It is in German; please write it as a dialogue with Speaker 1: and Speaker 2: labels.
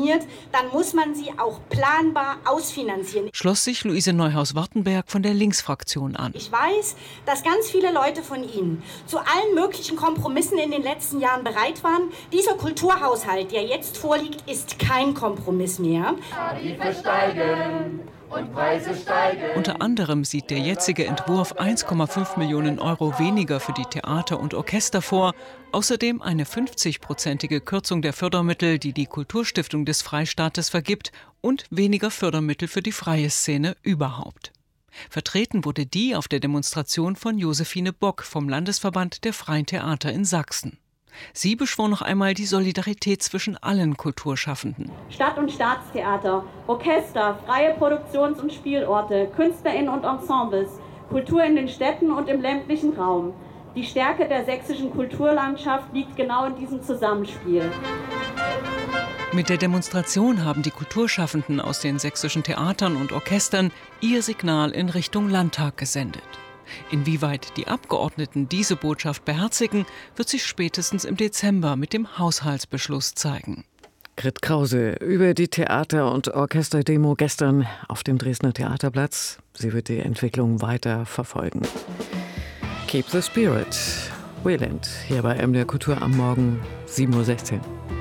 Speaker 1: funktioniert, dann muss man sie auch planbar ausfinanzieren.
Speaker 2: Schloss sich Luise Neuhaus-Wartenberg von der Linksfraktion an.
Speaker 1: Ich weiß, dass ganz viele Leute von Ihnen zu allen möglichen Kompromissen in den letzten Jahren bereit waren. Dieser Kulturhaushalt, der jetzt vorliegt, ist kein Kompromiss mehr.
Speaker 3: Tarife steigen und Preise steigen.
Speaker 2: Unter anderem sieht der jetzige Entwurf 1,5 Millionen Euro weniger für die Theater und Orchester vor. Außerdem eine 50-prozentige Kürzung der Fördermittel, die die Kulturstiftung des Freistaates vergibt, und weniger Fördermittel für die freie Szene überhaupt. Vertreten wurde die auf der Demonstration von Josephine Bock vom Landesverband der Freien Theater in Sachsen. Sie beschwor noch einmal die Solidarität zwischen allen Kulturschaffenden.
Speaker 4: Stadt- und Staatstheater, Orchester, freie Produktions- und Spielorte, KünstlerInnen und Ensembles, Kultur in den Städten und im ländlichen Raum. Die Stärke der sächsischen Kulturlandschaft liegt genau in diesem Zusammenspiel.
Speaker 2: Mit der Demonstration haben die Kulturschaffenden aus den sächsischen Theatern und Orchestern ihr Signal in Richtung Landtag gesendet. Inwieweit die Abgeordneten diese Botschaft beherzigen, wird sich spätestens im Dezember mit dem Haushaltsbeschluss zeigen.
Speaker 5: Grit Krause über die Theater- und Orchesterdemo gestern auf dem Dresdner Theaterplatz. Sie wird die Entwicklung weiter verfolgen. Keep the Spirit. Wayland, hier bei MDR Kultur am Morgen 7:16 Uhr.